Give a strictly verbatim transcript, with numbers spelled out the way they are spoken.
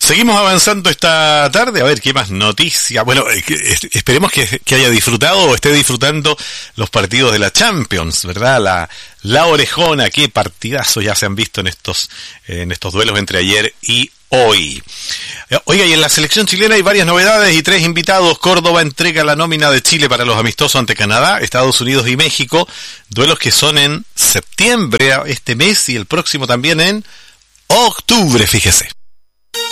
Seguimos avanzando esta tarde, a ver qué más noticias. Bueno, eh, esperemos que, que haya disfrutado o esté disfrutando los partidos de la Champions, ¿verdad? La, la Orejona, qué partidazos ya se han visto en estos, eh, en estos duelos entre ayer y hoy. Oiga, y en la selección chilena hay varias novedades y tres invitados. Córdoba entrega la nómina de Chile para los amistosos ante Canadá, Estados Unidos y México, duelos que son en septiembre, este mes, y el próximo también en octubre, fíjese.